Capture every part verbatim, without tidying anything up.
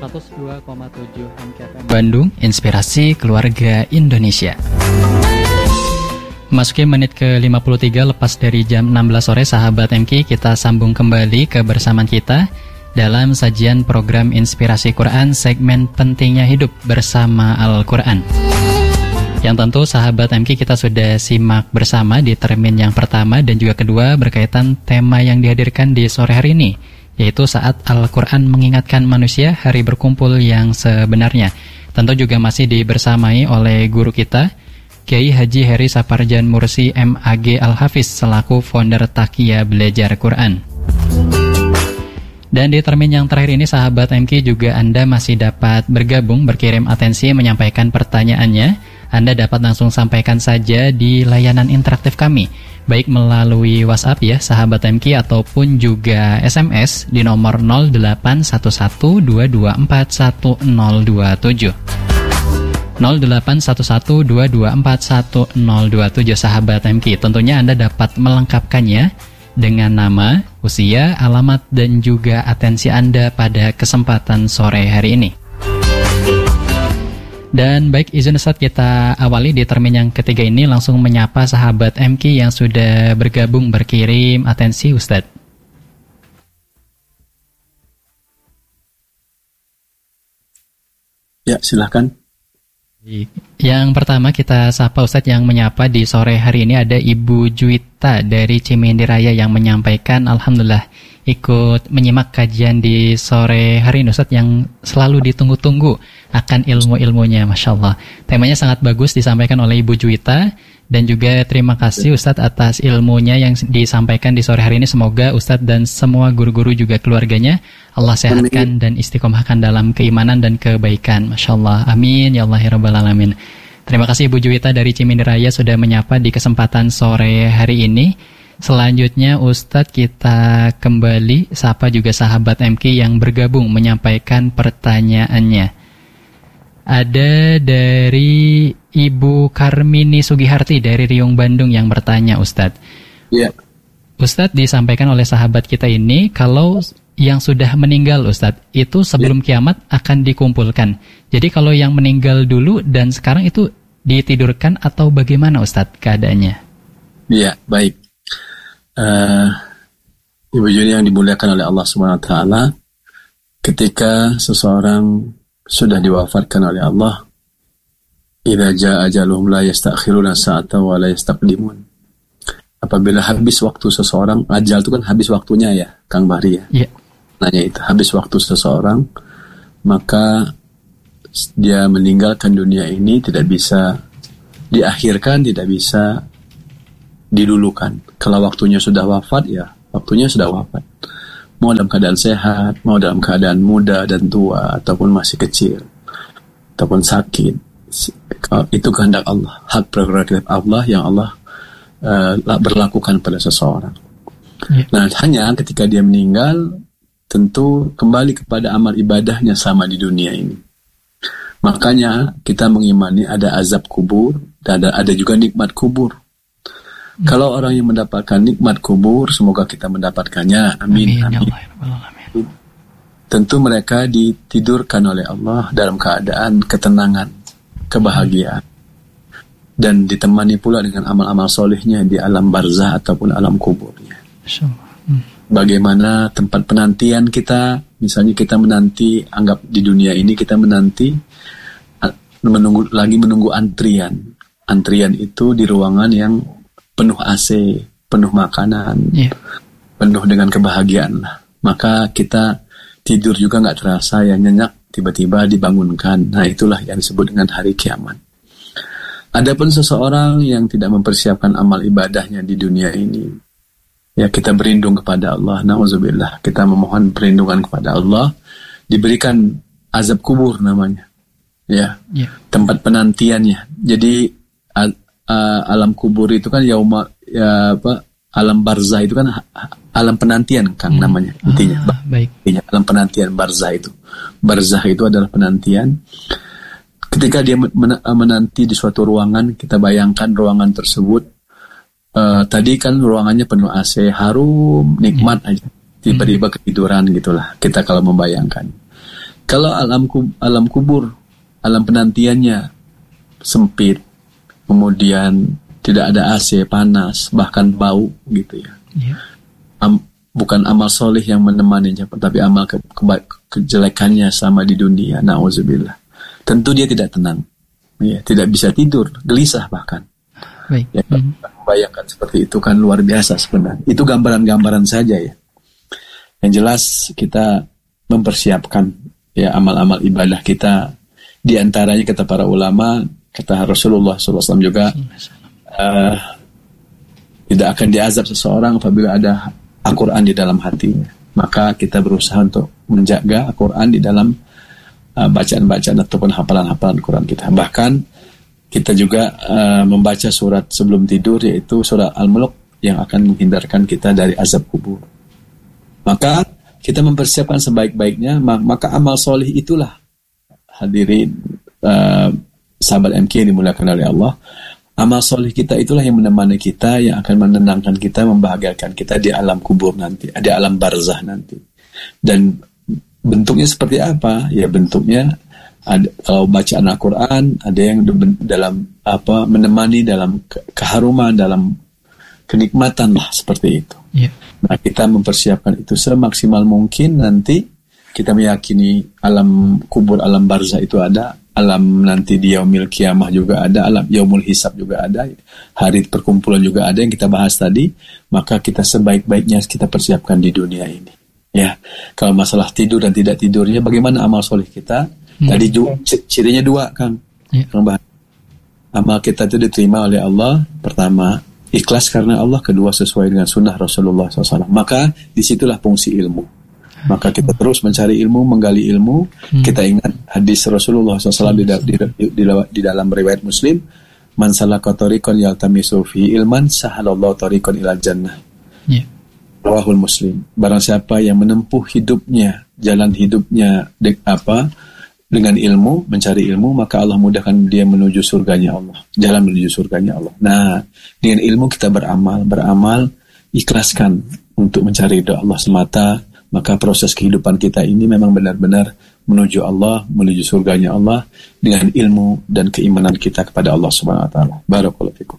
seratus dua koma tujuh M K F M Bandung, Inspirasi Keluarga Indonesia. Masuki menit ke lima puluh tiga lepas dari jam enam belas sore, sahabat M K, kita sambung kembali kebersamaan kita dalam sajian program Inspirasi Quran segmen Pentingnya Hidup bersama Al-Quran. Yang tentu sahabat M K, kita sudah simak bersama di termin yang pertama dan juga kedua berkaitan tema yang dihadirkan di sore hari ini, yaitu saat Al-Quran mengingatkan manusia hari berkumpul yang sebenarnya. Tentu juga masih dibersamai oleh guru kita, Kiai Haji Heri Saparjan Mursi M A G Al-Hafiz selaku founder Takia Belajar Quran. Dan di termin yang terakhir ini sahabat M K, juga Anda masih dapat bergabung, berkirim atensi, menyampaikan pertanyaannya. Anda dapat langsung sampaikan saja di layanan interaktif kami, baik melalui WhatsApp ya sahabat M K, ataupun juga S M S di nomor nol delapan satu satu dua dua empat satu nol dua tujuh. nol delapan satu satu dua dua empat satu nol dua tujuh sahabat M K. Tentunya Anda dapat melengkapkannya dengan nama, usia, alamat, dan juga atensi Anda pada kesempatan sore hari ini. Dan baik, izin Ustaz kita awali di termin yang ketiga ini langsung menyapa sahabat M K yang sudah bergabung berkirim atensi Ustaz. Ya, silakan. Yang pertama kita sapa Ustaz yang menyapa di sore hari ini ada Ibu Juwita dari Cimindi Raya yang menyampaikan alhamdulillah ikut menyimak kajian di sore hari ini Ustaz yang selalu ditunggu-tunggu akan ilmu-ilmunya, Masya Allah. Temanya sangat bagus disampaikan oleh Ibu Juwita, dan juga terima kasih Ustadz atas ilmunya yang disampaikan di sore hari ini. Semoga Ustadz dan semua guru-guru juga keluarganya Allah sehatkan dan istiqomahkan dalam keimanan dan kebaikan. Masya Allah, amin ya Allah ya Rabbal Alamin. Terima kasih Ibu Juwita dari Cimindi Raya sudah menyapa di kesempatan sore hari ini. Selanjutnya Ustadz kita kembali sapa juga sahabat M K yang bergabung menyampaikan pertanyaannya. Ada dari Ibu Karmini Sugiharti dari Riung Bandung yang bertanya Ustadz. Iya. Ustadz, disampaikan oleh sahabat kita ini kalau yang sudah meninggal Ustadz itu sebelum ya. kiamat akan dikumpulkan. Jadi kalau yang meninggal dulu dan sekarang itu ditidurkan atau bagaimana Ustadz keadaannya? Iya, baik. Uh, Ibu Juni yang dimuliakan oleh Allah subhanahu wa taala, ketika seseorang sudah diwafatkan oleh Allah, idza jaa ajaluhum la yastakhiruna sa'atan wa la yastaqdimun. Apabila habis waktu seseorang, ajal itu kan habis waktunya ya, Kang Bahri ya. Iya. Nanya itu, habis waktu seseorang, maka dia meninggalkan dunia ini tidak bisa diakhirkan, tidak bisa didulukan. Kalau waktunya sudah wafat ya, waktunya sudah wafat. Mau dalam keadaan sehat, mau dalam keadaan muda dan tua, ataupun masih kecil, ataupun sakit, itu kehendak Allah, hak prerogatif Allah yang Allah uh, berlakukan pada seseorang. Ya. Nah, hanya ketika dia meninggal, tentu kembali kepada amal ibadahnya sama di dunia ini. Makanya kita mengimani ada azab kubur, dan ada, ada juga nikmat kubur. Kalau orang yang mendapatkan nikmat kubur, semoga kita mendapatkannya. Amin. Amin. Amin. Amin. Tentu mereka ditidurkan oleh Allah dalam keadaan ketenangan, kebahagiaan, dan ditemani pula dengan amal-amal solehnya di alam barzah ataupun alam kuburnya. Hmm. Bagaimana tempat penantian kita, misalnya kita menanti, anggap di dunia ini kita menanti, menunggu lagi menunggu antrian. Antrian itu di ruangan yang penuh A C, penuh makanan, yeah. penuh dengan kebahagiaan lah. Maka kita tidur juga nggak terasa, ya nyenyak, tiba-tiba dibangunkan. Nah itulah yang disebut dengan hari kiamat. Adapun seseorang yang tidak mempersiapkan amal ibadahnya di dunia ini, ya kita berlindung kepada Allah. Na'udzubillah, kita memohon perlindungan kepada Allah. Diberikan azab kubur namanya, ya yeah. tempat penantiannya. Jadi Uh, alam kubur itu kan yauma ya apa alam barzah itu kan ha, alam penantian Kang hmm. namanya intinya. Ah, baik. Intinya alam penantian barzah itu. Barzah itu adalah penantian. Ketika dia men- menanti di suatu ruangan, kita bayangkan ruangan tersebut uh, tadi kan ruangannya penuh A C, harum, nikmat hmm. aja. Tiba-tiba ketiduran gitulah. Kita kalau membayangkan. Kalau alam alam kubur, alam penantiannya sempit, kemudian tidak ada A C, panas, bahkan bau gitu ya. Yeah. Am, bukan amal soleh yang menemaninya, tapi amal ke, ke, kejelekannya sama di dunia. Nauzubillah. Tentu dia tidak tenang, ya, tidak bisa tidur, gelisah bahkan. Baik. Ya, hmm. Bayangkan seperti itu kan luar biasa sebenarnya. Itu gambaran-gambaran saja ya. Yang jelas kita mempersiapkan ya amal-amal ibadah kita. Di antaranya kata para ulama, kata Rasulullah shallallahu alaihi wasallam juga, uh, tidak akan diazab seseorang apabila ada Al-Quran di dalam hatinya. Maka kita berusaha untuk menjaga Al-Quran di dalam uh, bacaan-bacaan ataupun hafalan-hafalan Quran kita. Bahkan kita juga uh, membaca surat sebelum tidur, yaitu surat Al-Mulk yang akan menghindarkan kita dari azab kubur. Maka kita mempersiapkan sebaik-baiknya, maka amal soleh itulah, hadirin uh, sahabat M K yang dimuliakan oleh Allah, amal soleh kita itulah yang menemani kita, yang akan menenangkan kita, membahagiakan kita di alam kubur nanti, di alam barzah nanti. Dan bentuknya seperti apa? Ya bentuknya ada, kalau bacaan Al-Quran, ada yang dalam apa menemani dalam keharuman, dalam kenikmatan lah seperti itu. Yeah. Nah, kita mempersiapkan itu semaksimal mungkin. Nanti kita meyakini alam kubur, alam barzah itu ada, alam nanti di yaumil kiamah juga ada, alam yaumul hisab juga ada, hari perkumpulan juga ada yang kita bahas tadi. Maka kita sebaik-baiknya kita persiapkan di dunia ini. Ya, kalau masalah tidur dan tidak tidurnya, bagaimana amal soleh kita? Hmm. Tadi ju- cirinya dua, Kang. Yeah. Amal kita itu diterima oleh Allah. Pertama, ikhlas karena Allah. Kedua, sesuai dengan sunnah Rasulullah shallallahu alaihi wasallam. Maka disitulah fungsi ilmu. Maka kita terus mencari ilmu, menggali ilmu. Hmm. Kita ingat hadis Rasulullah shallallahu alaihi wasallam di, di, di, di dalam riwayat Muslim, man salaka tariqan yaltamisu fi ilman sahalallahu tariqan ilal jannah. Yeah. Rawahul Muslim. Barang siapa yang menempuh hidupnya, jalan hidupnya de, apa dengan ilmu, mencari ilmu, maka Allah mudahkan dia menuju surganya Allah. Jalan menuju surganya Allah. Nah, dengan ilmu kita beramal, beramal, ikhlaskan untuk mencari ridha Allah semata, maka proses kehidupan kita ini memang benar-benar menuju Allah, menuju surganya Allah dengan ilmu dan keimanan kita kepada Allah Subhanahu wa taala. Barakallahu fikum.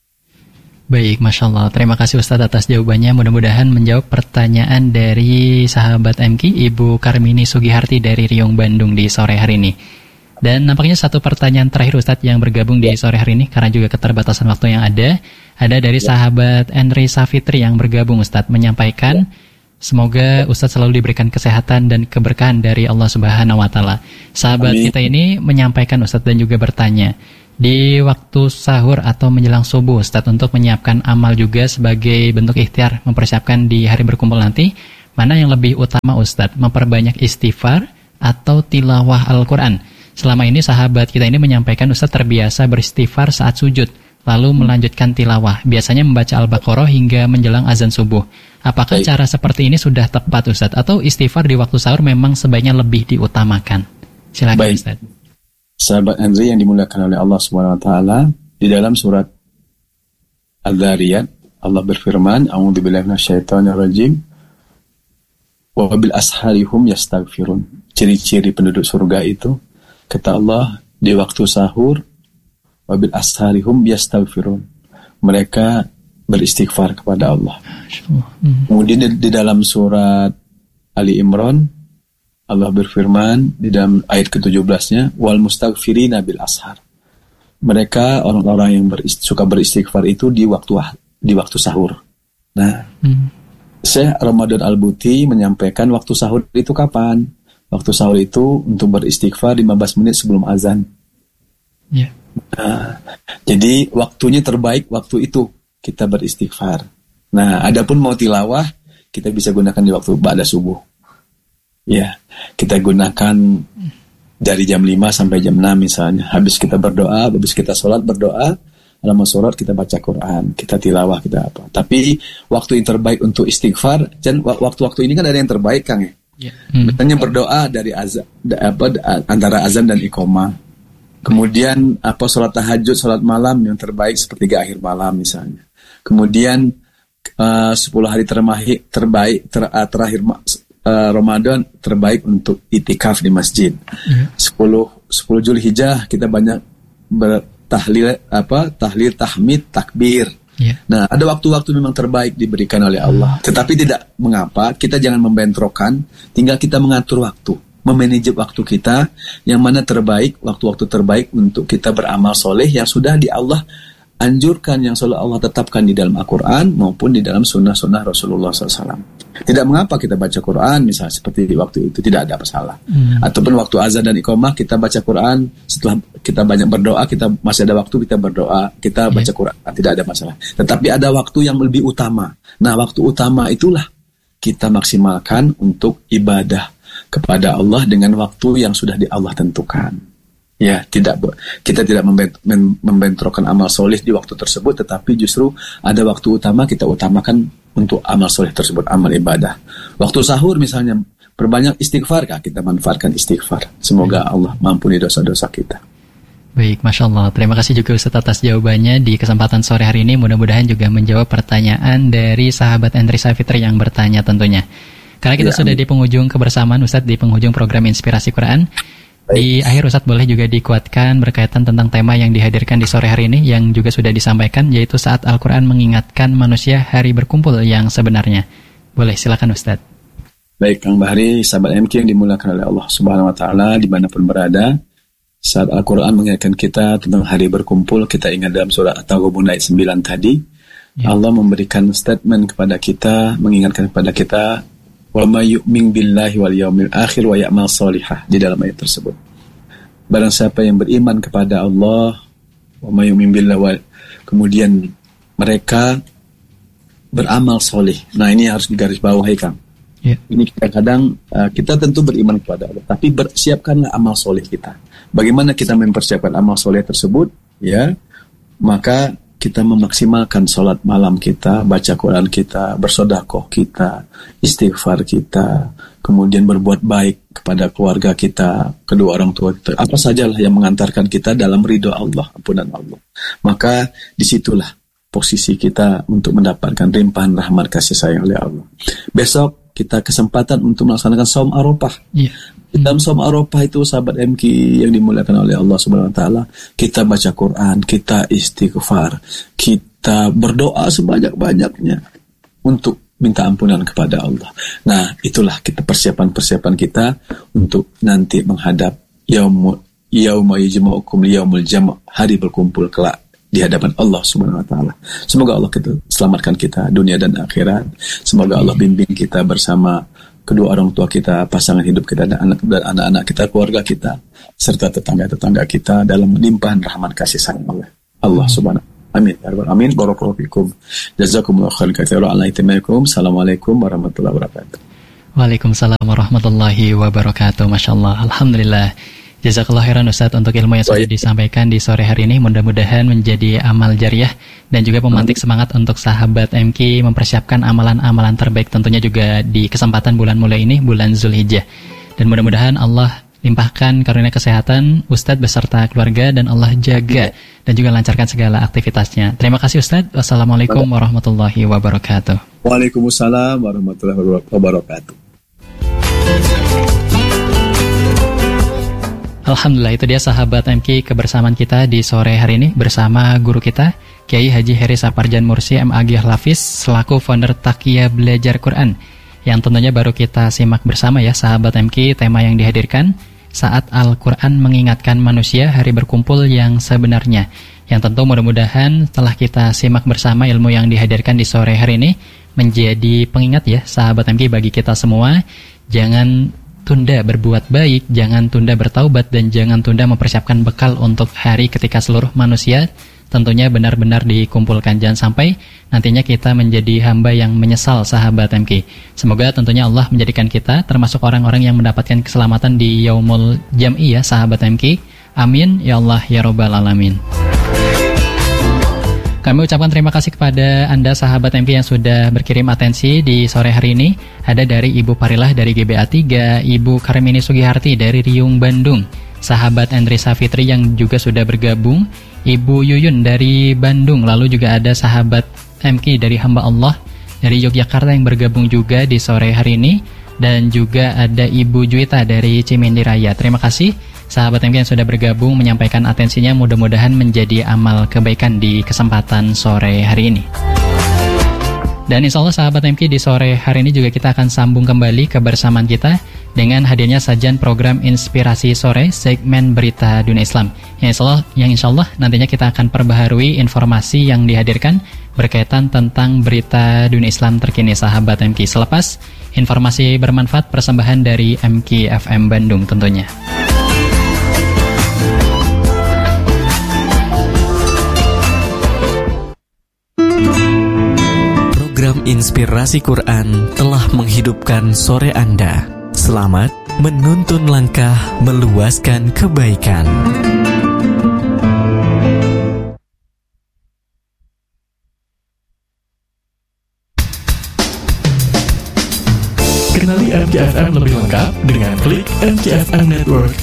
Baik, Masya Allah. Terima kasih Ustadz atas jawabannya. Mudah-mudahan menjawab pertanyaan dari sahabat M K, Ibu Karmini Sugiharti dari Riung, Bandung di sore hari ini. Dan nampaknya satu pertanyaan terakhir Ustadz yang bergabung di sore hari ini, karena juga keterbatasan waktu yang ada. Ada dari sahabat Enri Safitri yang bergabung Ustadz, menyampaikan, semoga Ustadz selalu diberikan kesehatan dan keberkahan dari Allah Subhanahu wa taala. Sahabat Amin. Kita ini menyampaikan Ustadz dan juga bertanya, di waktu sahur atau menjelang subuh Ustadz, untuk menyiapkan amal juga sebagai bentuk ikhtiar mempersiapkan di hari berkumpul nanti, mana yang lebih utama Ustadz, memperbanyak istighfar atau tilawah Al-Quran? Selama ini sahabat kita ini menyampaikan Ustadz terbiasa beristighfar saat sujud, lalu melanjutkan tilawah, biasanya membaca Al-Baqarah hingga menjelang azan subuh. Apakah Baik. cara seperti ini sudah tepat Ustadz, atau istighfar di waktu sahur memang sebaiknya lebih diutamakan? Silakan Baik. Ustadz. Sahabat Andri yang dimuliakan oleh Allah Subhanahu wa taala, di dalam surat Al-Dzariyat Allah berfirman, a'udzubillahi minasyaitonir rajim, wa bil asharihum yastaghfirun. Ciri-ciri penduduk surga itu, kata Allah, di waktu sahur, wa bil asharihum yastaghfirun. Mereka beristighfar kepada Allah. Kemudian di, di dalam surat Ali Imran Allah berfirman di dalam ayat ketujuh belas-nya, wal mustaghfirina bil ashar. Mereka orang-orang yang berist- suka beristighfar itu di waktu di waktu sahur. Nah, hmm. Syekh Ramadan Al-Buti menyampaikan waktu sahur itu kapan? Waktu sahur itu untuk beristighfar lima belas menit sebelum azan. Yeah. Nah, jadi waktunya terbaik waktu itu kita beristighfar. Nah, adapun mau tilawah kita bisa gunakan di waktu ba'da subuh. Ya, kita gunakan dari jam lima sampai jam enam misalnya. Habis kita berdoa, habis kita sholat berdoa, lama sholat kita baca Quran, kita tilawah, kita apa. Tapi waktu yang terbaik untuk istighfar, dan waktu-waktu ini kan ada yang terbaik, Kang ya. Yeah. Hmm. Misalnya berdoa dari azan, apa antara azan dan iqamah. Kemudian apa sholat tahajud, sholat malam yang terbaik sepertiga akhir malam misalnya. Kemudian uh, sepuluh hari termahir, terbaik ter, uh, terakhir uh, Ramadan terbaik untuk itikaf di masjid. Yeah. sepuluh Zulhijjah kita banyak bertahlil apa tahlil, tahmid, takbir. Yeah. Nah, ada waktu-waktu memang terbaik diberikan oleh Allah. Tetapi tidak mengapa kita jangan membentrokan, tinggal kita mengatur waktu, memanage waktu kita yang mana terbaik, waktu-waktu terbaik untuk kita beramal soleh yang sudah di Allah anjurkan, yang selalu Allah tetapkan di dalam Al-Quran maupun di dalam sunnah-sunnah Rasulullah shallallahu alaihi wasallam. Tidak mengapa kita baca Quran misalnya seperti di waktu itu, tidak ada masalah. Hmm. Ataupun waktu azan dan iqamah kita baca Quran, setelah kita banyak berdoa, kita masih ada waktu kita berdoa, kita baca yeah. Quran, tidak ada masalah. Tetapi ada waktu yang lebih utama. Nah, waktu utama itulah kita maksimalkan untuk ibadah kepada Allah dengan waktu yang sudah di Allah tentukan. Ya, tidak kita tidak membentrokan amal soleh di waktu tersebut, tetapi justru ada waktu utama kita utamakan untuk amal soleh tersebut, amal ibadah. Waktu sahur misalnya, perbanyak istighfar, kah? Kita manfaatkan istighfar. Semoga Allah mampuni dosa-dosa kita. Baik, Masya Allah. Terima kasih juga Ustaz atas jawabannya di kesempatan sore hari ini. Mudah-mudahan juga menjawab pertanyaan dari sahabat Endri Safitri yang bertanya tentunya. Karena kita ya, sudah amin. Di penghujung kebersamaan Ustaz, di penghujung program Inspirasi Quran. Di akhir Ustaz boleh juga dikuatkan berkaitan tentang tema yang dihadirkan di sore hari ini yang juga sudah disampaikan, yaitu saat Al-Quran mengingatkan manusia hari berkumpul yang sebenarnya. Boleh, silakan Ustaz. Baik Kang Bahri, sahabat M K yang dimuliakan oleh Allah Subhanahu Wa Taala dimanapun berada, saat Al-Quran mengingatkan kita tentang hari berkumpul, kita ingat dalam surah At-Taghabun ayat sembilan tadi, ya. Allah memberikan statement kepada kita, mengingatkan kepada kita, wa may yu'min billahi wal yaumil akhir wa ya'mal salihah, di dalam ayat tersebut. Barang siapa yang beriman kepada Allah, wa may yu'min billahi wa, kemudian mereka beramal soleh. Nah, ini harus digarisbawahi, Kang. Yeah. Ini kadang-kadang uh, kita tentu beriman kepada Allah, tapi bersiapkanlah amal soleh kita. Bagaimana kita mempersiapkan amal soleh tersebut? Ya, maka kita memaksimalkan sholat malam kita, baca Quran kita, bersedekah kita, istighfar kita, kemudian berbuat baik kepada keluarga kita, kedua orang tua kita, apa sajalah yang mengantarkan kita dalam ridho Allah, ampunan Allah. Maka disitulah posisi kita untuk mendapatkan limpahan rahmat kasih sayang oleh Allah. Besok kita kesempatan untuk melaksanakan Shaum Arafah. Yeah. Dalam Shaum Arafah itu sahabat M K yang dimuliakan oleh Allah Subhanahu Wa Taala, kita baca Quran, kita istighfar, kita berdoa sebanyak-banyaknya untuk minta ampunan kepada Allah. Nah, itulah kita persiapan-persiapan kita untuk nanti menghadap yaumul yauma yajma'ukum liyaumul jam', hari berkumpul kelak di hadapan Allah Subhanahu Wa Taala. Semoga Allah kita selamatkan kita dunia dan akhirat. Semoga Allah bimbing kita bersama kedua orang tua kita, pasangan hidup kita, dan anak dan anak-anak kita, keluarga kita, serta tetangga-tetangga kita dalam limpahan rahmat kasih sayang Allah. Allah Subhanahu. Amin. Amin. Barakallahu fikum. Jazakumullahu khairan katsiran ala ittimaikum. Assalamualaikum warahmatullahi wabarakatuh. Waalaikumsalam warahmatullahi wabarakatuh. Masyaallah. Alhamdulillah. Jazakallah khairan Ustaz untuk ilmu yang sudah disampaikan di sore hari ini. Mudah-mudahan menjadi amal jariah dan juga memantik semangat untuk sahabat M K mempersiapkan amalan-amalan terbaik tentunya juga di kesempatan bulan mulai ini, bulan Zulhijjah. Dan mudah-mudahan Allah limpahkan karunia kesehatan Ustaz beserta keluarga dan Allah jaga dan juga lancarkan segala aktivitasnya. Terima kasih Ustaz. Wassalamualaikum warahmatullahi wabarakatuh. Waalaikumsalam warahmatullahi wabarakatuh. Alhamdulillah, itu dia sahabat M K kebersamaan kita di sore hari ini bersama guru kita Kiai Haji Heri Saparjan Mursi M A G Hafiz selaku founder Taqiyah Belajar Quran, yang tentunya baru kita simak bersama ya sahabat M K. Tema yang dihadirkan saat Al-Quran mengingatkan manusia hari berkumpul yang sebenarnya, yang tentu mudah-mudahan setelah kita simak bersama ilmu yang dihadirkan di sore hari ini menjadi pengingat ya sahabat M K bagi kita semua. Jangan tunda berbuat baik, jangan tunda bertaubat, dan jangan tunda mempersiapkan bekal untuk hari ketika seluruh manusia tentunya benar-benar dikumpulkan. Jangan sampai nantinya kita menjadi hamba yang menyesal sahabat M K. Semoga tentunya Allah menjadikan kita termasuk orang-orang yang mendapatkan keselamatan di Yaumul Jam'i ya sahabat M K. Amin ya Allah ya Rabbal Alamin. Kami ucapkan terima kasih kepada Anda sahabat M K yang sudah berkirim atensi di sore hari ini. Ada dari Ibu Parilah dari G B A tiga, Ibu Karmini Sugiharti dari Riung Bandung, sahabat Endri Safitri yang juga sudah bergabung, Ibu Yuyun dari Bandung, lalu juga ada sahabat M K dari Hamba Allah dari Yogyakarta yang bergabung juga di sore hari ini. dan juga ada Ibu Juwita dari Cimindi Raya. Terima kasih sahabat M K yang sudah bergabung menyampaikan atensinya, mudah-mudahan menjadi amal kebaikan di kesempatan sore hari ini. Dan insya Allah sahabat M K di sore hari ini juga kita akan sambung kembali kebersamaan kita dengan hadirnya sajian program Inspirasi Sore segmen Berita Dunia Islam. Yang insya Allah, yang insya Allah nantinya kita akan perbaharui informasi yang dihadirkan berkaitan tentang berita dunia Islam terkini sahabat M K. Selepas informasi bermanfaat persembahan dari M K F M Bandung tentunya. Program Inspirasi Quran telah menghidupkan sore Anda. Selamat menuntun langkah meluaskan kebaikan. Kenali M K F M lebih lengkap dengan klik M K F M Network